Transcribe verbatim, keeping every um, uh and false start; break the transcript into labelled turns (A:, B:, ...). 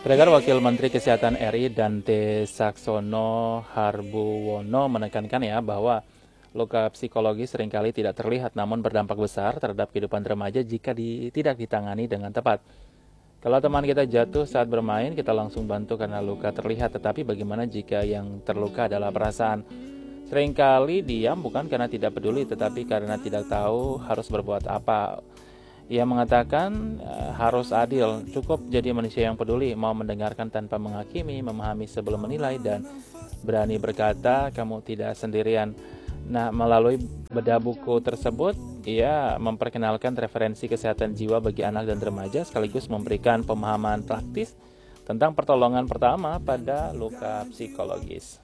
A: Beredar Wakil Menteri Kesehatan R I Dante Saxono Harbuwono menekankan ya bahwa luka psikologis seringkali tidak terlihat namun berdampak besar terhadap kehidupan remaja jika di, tidak ditangani dengan tepat. Kalau teman kita jatuh saat bermain, kita langsung bantu karena luka terlihat, tetapi bagaimana jika yang terluka adalah perasaan? Seringkali diam bukan karena tidak peduli, tetapi karena tidak tahu harus berbuat apa. Ia mengatakan eh, harus adil, cukup jadi manusia yang peduli, mau mendengarkan tanpa menghakimi, memahami sebelum menilai, dan berani berkata kamu tidak sendirian. Nah, melalui bedah buku tersebut, ia memperkenalkan referensi kesehatan jiwa bagi anak dan remaja sekaligus memberikan pemahaman praktis tentang pertolongan pertama pada luka psikologis.